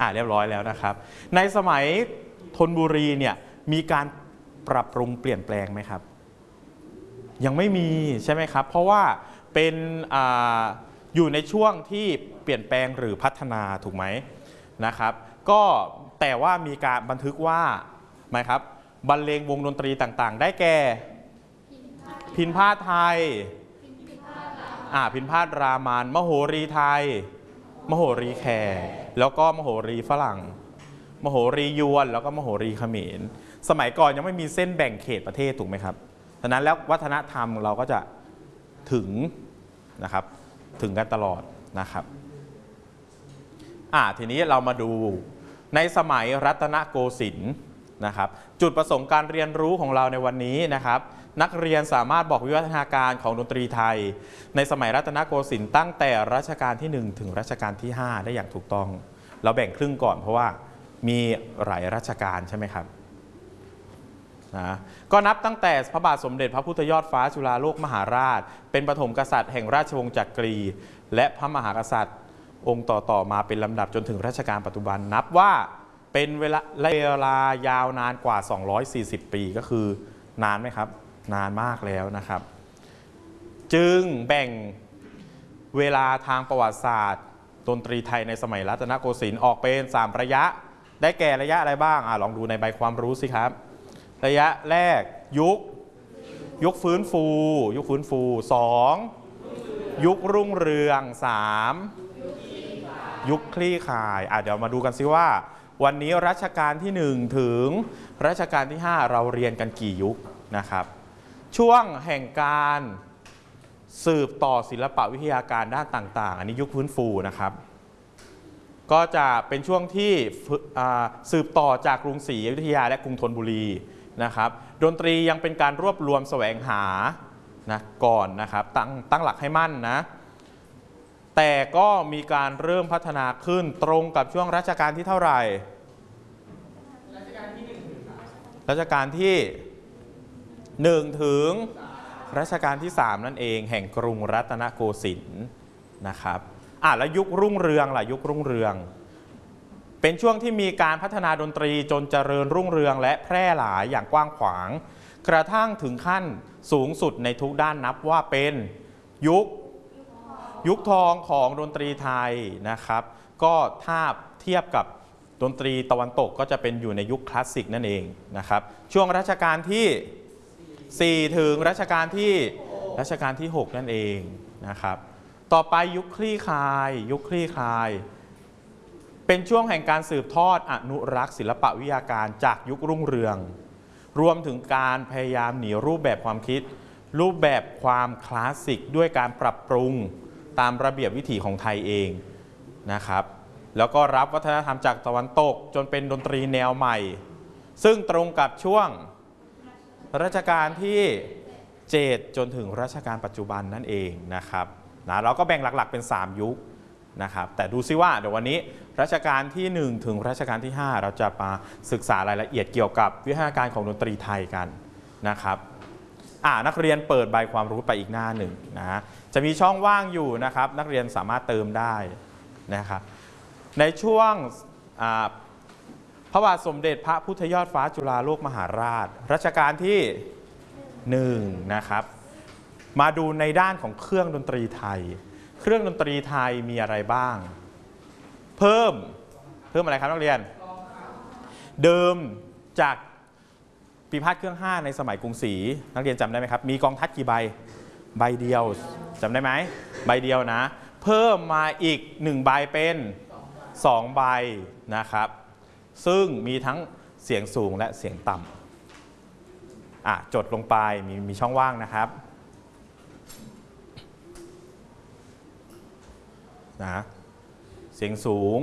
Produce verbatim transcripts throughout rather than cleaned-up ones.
อ่าเรียบร้อยแล้วนะครับในสมัยธนบุรีเนี่ยมีการปรับปรุงเปลี่ยนแปลงไหมครับยังไม่มีใช่ไหมครับเพราะว่าเป็นอ่าอยู่ในช่วงที่เปลี่ยนแปลงหรือพัฒนาถูกไหมนะครับก็แต่ว่ามีการบันทึกว่าไหมครับบรรเลงวงดนตรีต่างๆได้แก่พิณพาทไทยอ่าพิณพาทรามันมโหรีไทยมโหรีแขกแล้วก็มโหรีฝรั่งมโหรียวนแล้วก็มโหรีเขมรสมัยก่อนยังไม่มีเส้นแบ่งเขตประเทศถูกไหมครับฉะนั้นแล้ววัฒนธรรมเราก็จะถึงนะครับถึงกันตลอดนะครับอ่าทีนี้เรามาดูในสมัยรัตนโกสินทร์นะครับจุดประสงค์การเรียนรู้ของเราในวันนี้นะครับนักเรียนสามารถบอกวิวัฒนาการของดนตรีไทยในสมัยรัตนโกสินทร์ตั้งแต่รัชกาลที่หนึ่งถึงรัชกาลที่ห้าได้อย่างถูกต้องเราแบ่งครึ่งก่อนเพราะว่ามีหลายรัชกาลใช่ไหมครับนะก็นับตั้งแต่พระบาทสมเด็จพระพุทธยอดฟ้าจุฬาโลกมหาราชเป็นปฐมกษัตริย์แห่งราชวงศ์จักรีและพระมหากษัตริย์องค์ต่อๆมาเป็นลำดับจนถึงรัชกาลปัจจุบันนับว่าเป็นเวลาเวลายาวนานกว่าสองร้อยสี่สิบปีก็คือนานไหมครับนานมากแล้วนะครับจึงแบ่งเวลาทางประวัติศาสตร์ดนตรีไทยในสมัยรัตนโกสินทร์ออกเป็นสามระยะได้แก่ระยะอะไรบ้างอ่ะลองดูในใบความรู้สิครับระยะแรกยุคยุคฟื้นฟูยุคฟื้นฟูสองยุครุ่งเรืองสามยุคคลี่คลายอ่ะเดี๋ยวมาดูกันซิว่าวันนี้รัชกาลที่หนึ่งถึงรัชกาลที่ห้าเราเรียนกันกี่ยุคนะครับช่วงแห่งการสืบต่อศิลปวิทยาการด้านต่างๆอันนี้ยุคฟื้นฟูนะครับก็จะเป็นช่วงที่สืบต่อจากกรุงศรีอยุธยาและกรุงธนบุรีนะครับดนตรียังเป็นการรวบรวมแสวงหานะก่อนนะครับตั้งตั้งหลักให้มั่นนะแต่ก็มีการเริ่มพัฒนาขึ้นตรงกับช่วงรัชกาลที่เท่าไหร่รัชกาลที่หนึ่งรัชกาลที่หนึ่งถึงรัชกาลที่สามนั่นเองแห่งกรุงรัตนโกสินทร์นะครับอ่ะแล้วยุครุ่งเรืองล่ะยุครุ่งเรืองเป็นช่วงที่มีการพัฒนาดนตรีจนเจริญรุ่งเรืองและแพร่หลายอย่างกว้างขวางกระทั่งถึงขั้นสูงสุดในทุกด้านนับว่าเป็นยุคยุคทองของดนตรีไทยนะครับก็ถ้าเทียบกับดนตรีตะวันตกก็จะเป็นอยู่ในยุคคลาสสิกนั่นเองนะครับช่วงรัชกาลที่สี่ถึงรัชกาลที่รัชกาลที่หกนั่นเองนะครับต่อไปยุคคลี่คลายยุคคลี่คลายเป็นช่วงแห่งการสืบทอดอนุรักษ์ศิลปวิทยาการจากยุครุ่งเรืองรวมถึงการพยายามหนีรูปแบบความคิดรูปแบบความคลาสสิกด้วยการปรับปรุงตามระเบียบวิถีของไทยเองนะครับแล้วก็รับวัฒนธรรมจากตะวันตกจนเป็นดนตรีแนวใหม่ซึ่งตรงกับช่วงรัชกาลที่เจ็ดจนถึงรัชกาลปัจจุบันนั่นเองนะครับนะเราก็แบ่งหลักๆเป็นสามยุคนะครับแต่ดูซิว่าเดี๋ยววันนี้รัชกาลที่หนึ่งถึงรัชกาลที่ห้าเราจะมาศึกษารายละเอียดเกี่ยวกับวิทยาการของดนตรีไทยกันนะครับอ่านักเรียนเปิดใบความรู้ไปอีกหน้าหนึ่งนะจะมีช่องว่างอยู่นะครับนักเรียนสามารถเติมได้นะครับในช่วงพระบาทสมเด็จพระพุทธยอดฟ้าจุฬาโลกมหาราชรัชกาลที่หนึ่งนะครับมาดูในด้านของเครื่องดนตรีไทยเครื่องดนตรีไทยมีอะไรบ้างเพิ่มเพิ่มอะไรครับนักเรียนเดิมจากปีพาทเครื่องห้าในสมัยกรุงศรีนักเรียนจำได้ไหมครับมีกองทัพกี่ใบใบเดียวจำได้ไหมใบเดียวนะเพิ่มมาอีกหนึ่งใบเป็นสองใบนะครับซึ่งมีทั้งเสียงสูงและเสียงต่ำอ่ะจดลงไปมีมีช่องว่างนะครับนะเสียงสูง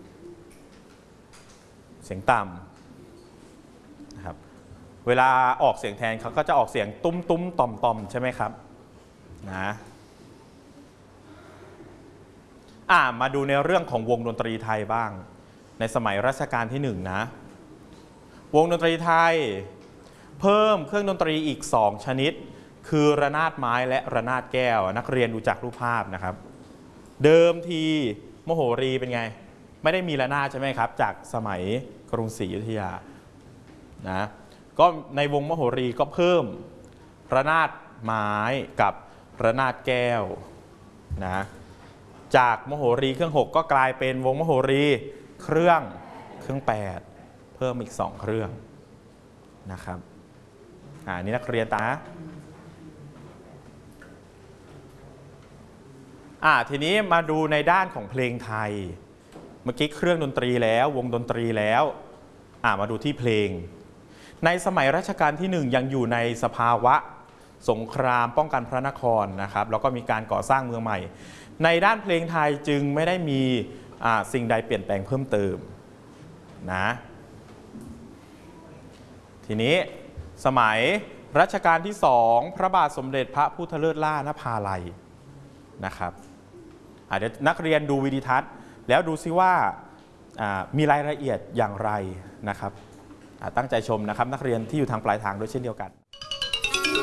เสียงต่ำนะครับเวลาออกเสียงแทนเขาก็จะออกเสียงตุ้มตุ้มต่อมต่อมใช่ไหมครับนะอ่ามาดูในเรื่องของวงดนตรีไทยบ้างในสมัยรัชกาลที่หนึ่งนะวงดนตรีไทยเพิ่มเครื่องดนตรีอีกสองชนิดคือระนาดไม้และระนาดแก้วนักเรียนดูจากรูปภาพนะครับเดิมทีมโหรีเป็นไงไม่ได้มีระนาดใช่ไหมครับจากสมัยกรุงศรีอยุธยานะก็ในวงมโหรีก็เพิ่มระนาดไม้กับระนาดแก้วนะจากมโหรีเครื่องหกก็กลายเป็นวงมโหรีเครื่องเครื่องแปดเพิ่มอีกสองเครื่องนะครับอ่านี่นักเรียนตาอ่าทีนี้มาดูในด้านของเพลงไทยเมื่อกี้เครื่องดนตรีแล้ววงดนตรีแล้วอ่ามาดูที่เพลงในสมัยรัชกาลที่หนึ่งยังอยู่ในสภาวะสงครามป้องกันพระนครนะครับแล้วก็มีการก่อสร้างเมืองใหม่ในด้านเพลงไทยจึงไม่ได้มีสิ่งใดเปลี่ยนแปลงเพิ่มเติมนะทีนี้สมัยรัชกาลที่สองพระบาทสมเด็จพระพุทธเลิศล่านภาลัยนะครับเดี๋ยวนักเรียนดูวิดีทัศน์แล้วดูซิว่ามีรายละเอียดอย่างไรนะครับตั้งใจชมนะครับนักเรียนที่อยู่ทางปลายทางด้วยเช่นเดียวกัน